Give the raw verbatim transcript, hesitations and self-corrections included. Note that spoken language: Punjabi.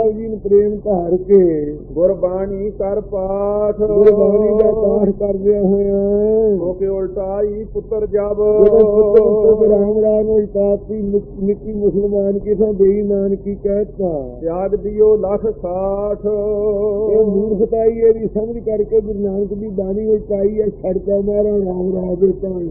ਸਾਹਿਬ ਜੀ ਨੂੰ ਪ੍ਰੇਮ ਧਾਰ ਕੇ ਗੁਰਬਾਣੀ ਕਰ ਪਾਠ ਗੁਰਬਾਣੀ ਦਾ ਪਾਠ ਕਰਦਿਆਂ ਹੋਇਆ ਹੋ ਕੇ ਉਲਟਾਈ ਪੁੱਤਰ ਜਬ ਰਾਮ ਰਾਮ ਨੂੰ ਇਤਾਤੀ ਨਿੱਕੀ ਮੁਸਲਮਾਨ ਕੀ ਥਾਂ ਬੇਈਮਾਨ ਕੀ ਕਹਿਤਾ ਤਿਆਗ ਦਿਓ ਲੱਖ ਸਾਠ। ਇਹ ਮੂਰਖਤਾਈ ਇਹਦੀ ਸਮਝ ਕਰਕੇ ਗੁਰੂ ਨਾਨਕ ਦੀ ਬਾਣੀ ਵਿੱਚ ਆਈ ਹੈ, ਛੜਕਾ ਮਾਰਾ ਰਾਮ ਰਾਜ ਦੇ ਤਾਂ